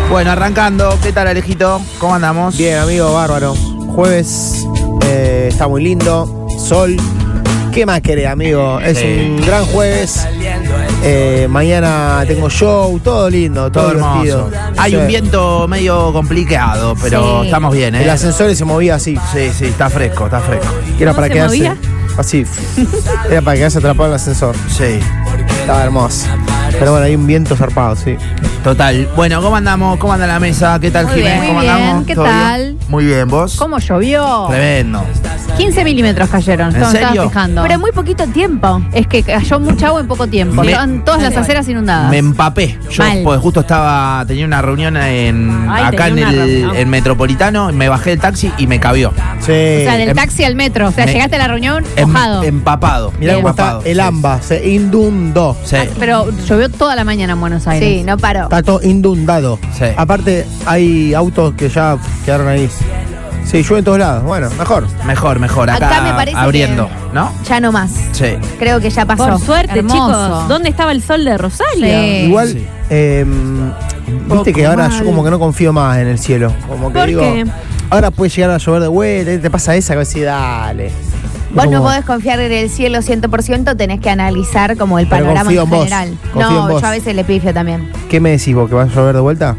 Bueno, arrancando. ¿Qué tal, Alejito? ¿Cómo andamos? Bien, amigo, bárbaro. Jueves está muy lindo. Sol. ¿Qué más querés, amigo? Es un gran jueves. Mañana tengo show. Todo lindo, todo divertido. Hay un viento medio complicado, pero estamos bien, ¿eh? El ascensor se movía así. Sí, está fresco, está fresco. Era para se quedarse movía? así. Era para quedarse atrapado en el ascensor. Sí, Estaba hermoso. Pero bueno, hay un viento zarpado, sí. total. Bueno, ¿cómo andamos? ¿Cómo anda la mesa? ¿Qué tal, Muy Jiménez? bien, ¿Cómo muy bien. andamos? ¿Qué ¿Todo tal? bien? Muy bien, ¿vos? ¿Cómo llovió? Tremendo. 15 milímetros cayeron. ¿En Me serio? estaba fijando. Pero en muy poquito tiempo. Es que cayó mucha agua en poco tiempo. Me- Estaban todas las aceras inundadas. Me empapé. Yo Mal. pues, justo tenía una reunión acá en tenía una reunión. el Metropolitano, me bajé del taxi y me cabió. Sí. O sea, del Em- taxi al metro. O sea, me- llegaste a la reunión mojado. Empapado. Mirá cómo está empapado, el sí. AMBA. Se inundó. Sí. Pero llovió toda la mañana en Buenos Aires. Sí, no paró. Está todo inundado. Sí. Aparte, hay autos que ya quedaron ahí. Sí, llueve en todos lados. Bueno, mejor. Mejor. Acá, Acá me parece abriendo, ¿no? Ya no más. Sí. Creo que ya pasó. Por suerte, Hermoso. chicos. ¿Dónde estaba el sol de Rosario? Sí. Igual, Sí. viste que ahora mal. yo como que no confío más en el cielo. Como que ¿Por digo, qué? ahora puede llegar a llover de vuelta, te pasa esa que decís, dale. Vos no Como- podés confiar en el cielo 100%, tenés que analizar como el Pero panorama confío en en vos. general. Confío en No, vos. yo a veces le pifio también. ¿Qué me decís vos? ¿Que va a llover de vuelta?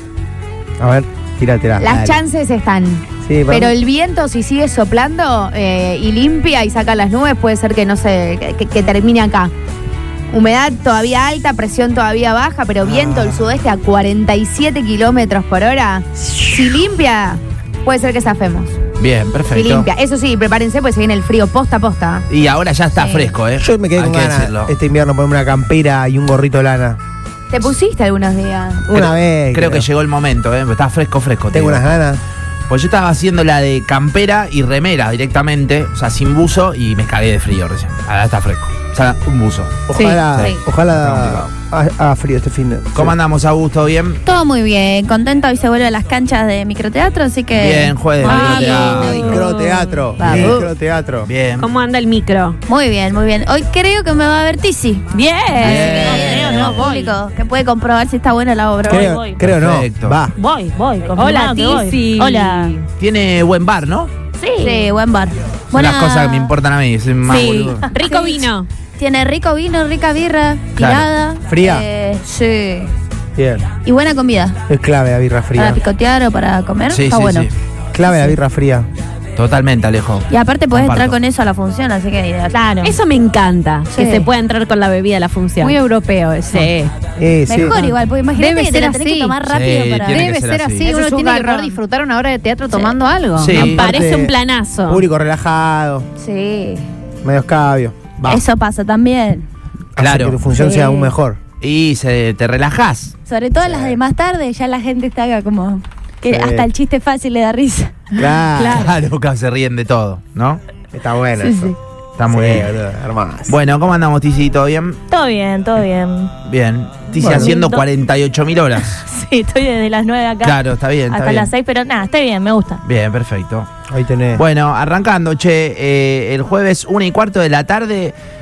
A ver, tíratela. Las dale. chances están. Sí, para Pero mí- el viento, si sigue soplando y limpia y saca las nubes, puede ser que no se, que termine acá. Humedad todavía alta, presión todavía baja, pero viento del sudeste a 47 kilómetros por hora. Si limpia, puede ser que zafemos. Bien, Si perfecto. limpia. Eso sí, prepárense, pues se viene el frío posta a posta. Y ahora ya está Sí. fresco, ¿eh? Yo me quedé Hay con que ganas decirlo. este invierno ponerme una campera y un gorrito de lana. ¿Te pusiste algunos días? Una vez. Creo que llegó el momento, ¿eh? Está fresco. Tengo te digo. unas ganas. Pues yo estaba haciendo la de campera y remera directamente, o sea, sin buzo, y me cagué de frío recién. Ahora está fresco. O sea, un buzo. Ojalá, Sí. ojalá haga frío este fin de. ¿Cómo andamos, Augusto? ¿Bien? Todo muy bien, contento. Hoy se vuelve a las canchas de microteatro, así que. Bien, jueves de microteatro. Microteatro. Vamos. Microteatro. Bien. ¿Cómo anda el micro? Muy bien, muy bien. Hoy creo que me va a ver Tizi. Bien. Bien. Tenemos público que puede comprobar si está buena la obra. Creo, voy. creo no. Perfecto. Va. Voy. Hola, confirmado que voy. Tizi. Hola. Tiene buen bar, ¿no? Sí, buen bar. Son las cosas que me importan a mí. Soy más Sí. boludo. Rico Sí. vino. Tiene rico vino, rica birra, Claro. tirada. Fría. Sí. Bien. Y buena comida. Es clave la birra Para fría. picotear o para comer. Sí, está sí, bueno. sí. Clave la birra fría. Totalmente, Alejo. Y aparte podés Comparto. entrar con eso a la función, así que ideal. Claro. Eso me encanta. Sí. Que se pueda entrar con la bebida a la función. Muy europeo eso. Sí. Sí. Mejor igual, porque imagínate Debe que te la ser tenés así. que tomar rápido Sí, para. tiene que Debe ser ser así. así. Eso Uno es un tiene que garrón. poder disfrutar una obra de teatro tomando algo. Sí. Me Aparte, parece un planazo. Público relajado, Sí. medio escabio. Va. Eso pasa también. Hace Claro. que tu función Sí. sea aún mejor. Y te relajás. Sobre todo las de más tarde, ya la gente está como. Que Sí. hasta el chiste fácil le da risa. Claro. Claro, que se ríen de todo, ¿no? Está bueno Sí, eso. sí. Está muy Sí, bien. boludo, hermoso. Bueno, ¿cómo andamos, Tizi? ¿Todo bien? Todo bien, todo bien. Bien. Tizi Bueno. haciendo 48.000 horas. Sí, estoy desde las 9 acá. Claro, está bien, está hasta bien. las 6, pero nada, está bien, me gusta. Bien, perfecto. Ahí tenés. Bueno, arrancando, che, el jueves 1:15 de la tarde